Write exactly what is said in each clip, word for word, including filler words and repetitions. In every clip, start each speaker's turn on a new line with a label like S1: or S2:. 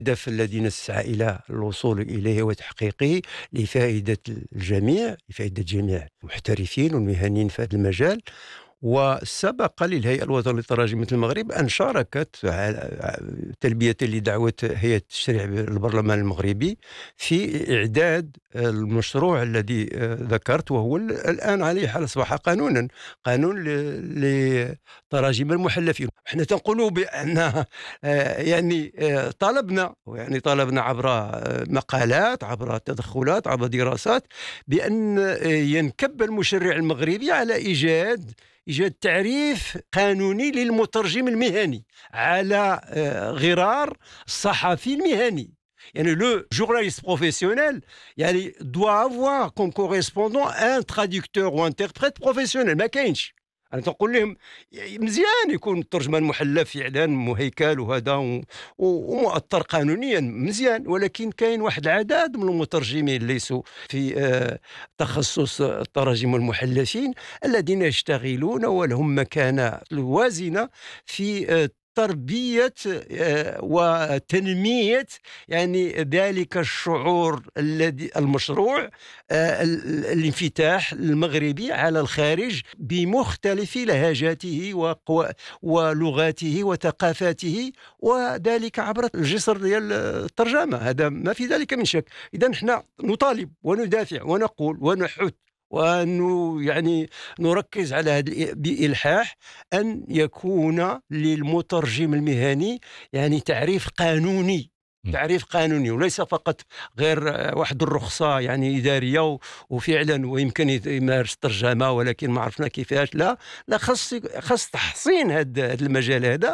S1: الهدف الذي نسعى إلى الوصول إليه وتحقيقه لفائدة الجميع، لفائدة جميع المحترفين والمهنيين في هذا المجال. وسبق للهيئة الوطنية للتراجم مثل المغرب أن شاركت تلبية لدعوة هيئة التشريع بالبرلمان المغربي في إعداد المشروع الذي ذكرت، وهو الآن عليه حال أصبح قانونا، قانون لتراجم المحلفين. احنا تنقلوا بأن يعني طالبنا يعني طالبنا عبر مقالات، عبر تدخلات، عبر دراسات، بأن ينكب المشرع المغربي على إيجاد إيجاد تعريف قانوني للمترجم المهني على غرار الصحفي المهني. يعني le journaliste professionnel يعني doit avoir comme correspondant un traducteur ou interprète professionnel. ما كاينش. انا تنقول لهم مزيان يكون الترجمان محلف فعلا مهيكل وهذا ومؤطر قانونيا مزيان، ولكن كاين واحد العدد من المترجمين ليسوا في آه تخصص التراجم المحلفين الذين يشتغلون ولهم مكانة وازنة في آه تربية وتنمية يعني ذلك الشعور الذي المشروع، الانفتاح المغربي على الخارج بمختلف لهجاته ولغاته وثقافاته، وذلك عبر الجسر ديال الترجمة. هذا ما في ذلك من شك. إذا نحن نطالب وندافع ونقول ونحث وأنه يعني نركز على هذا بإلحاح أن يكون للمترجم المهني يعني تعريف قانوني، تعريف قانوني، وليس فقط غير واحد الرخصة يعني إدارية وفعلا ويمكن يمارس الترجمة ولكن ما عرفنا كيفاش. لا لا خص خص تحصين هذا المجال هذا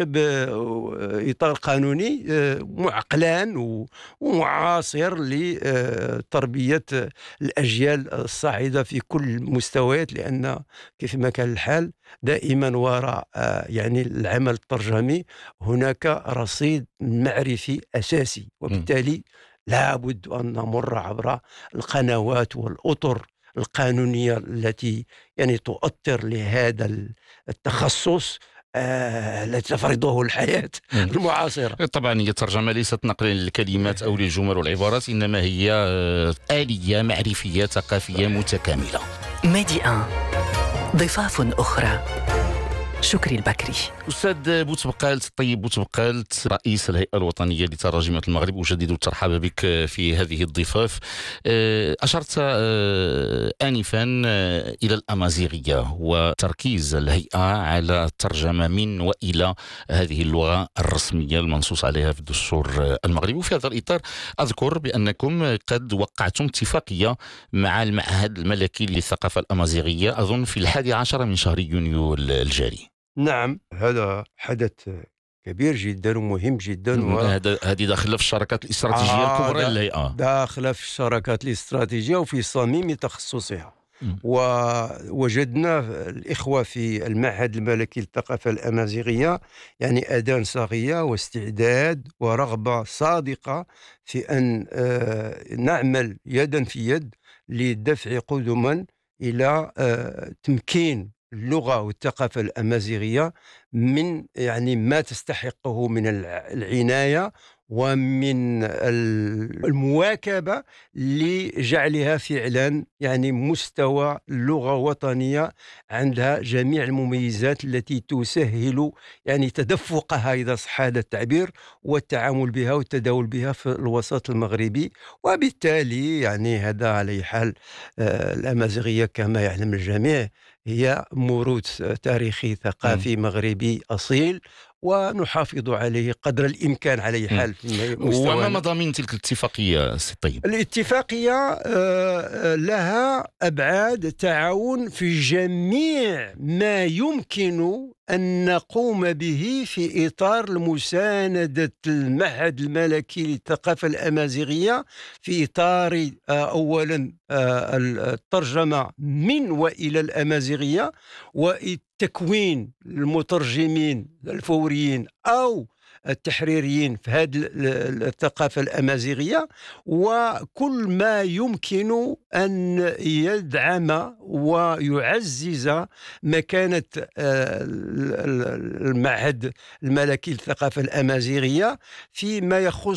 S1: بإطار قانوني معقلان ومعاصر لتربية الأجيال الصاعدة في كل المستويات، لأن كيف ما كان الحال دائما وراء يعني العمل الترجمي هناك رصيد معرفي أساسي، وبالتالي لابد أن نمر عبر القنوات والأطر القانونية التي يعني تؤطر لهذا التخصص التي تفرضه الحياة المعاصرة.
S2: طبعا هي الترجمة ليست نقلا للكلمات أو للجمل والعبارات، إنما هي آلية معرفية ثقافية متكاملة.
S3: ميدي آن ضفاف أخرى. شكري البكري.
S2: أستاذ بوتبقالت، طيب بوتبقالت رئيس الهيئة الوطنية لتراجمة المغرب، أجدد الترحاب بك في هذه الضفاف. أشرت آنفا إلى الأمازيغية وتركيز الهيئة على الترجمة من وإلى هذه اللغة الرسمية المنصوص عليها في الدستور المغربي. وفي هذا الإطار أذكر بأنكم قد وقعتم اتفاقية مع المعهد الملكي للثقافة الأمازيغية أظن في الحادي عشر من شهر يونيو الجاري.
S1: نعم، هذا حدث كبير جدا ومهم جدا،
S2: وهذا هذه داخله في الشراكات الاستراتيجيه آه الكبرى للهيئه،
S1: داخله في الشراكات الاستراتيجيه وفي صميم تخصصها. ووجدنا الإخوة في المعهد الملكي للثقافة الأمازيغية يعني أذان صاغية واستعداد ورغبة صادقة في أن نعمل يدا في يد لدفع قدما إلى تمكين اللغة والثقافة الأمازيغية من يعني ما تستحقه من العناية ومن المواكبة لجعلها فعلا يعني مستوى لغة وطنية عندها جميع المميزات التي تسهل يعني تدفقها إذا صح هذا التعبير والتعامل بها والتداول بها في الوسط المغربي. وبالتالي يعني هذا على حال الأمازيغية كما يعلم الجميع هي موروث تاريخي ثقافي مغربي أصيل، ونحافظ عليه قدر الإمكان على أي حال.
S2: وما مضامين تلك الاتفاقية سي طيب؟
S1: الاتفاقية لها أبعاد تعاون في جميع ما يمكن أن نقوم به في إطار مساندة المعهد الملكي للثقافة الأمازيغية في إطار أولا الترجمة من وإلى الأمازيغية وتكوين المترجمين الفوريين أو التحريريين في هذه الثقافة الأمازيغية، وكل ما يمكن أن يدعم ويعزز مكانة آه، المعهد الملكي للثقافة الأمازيغية فيما يخص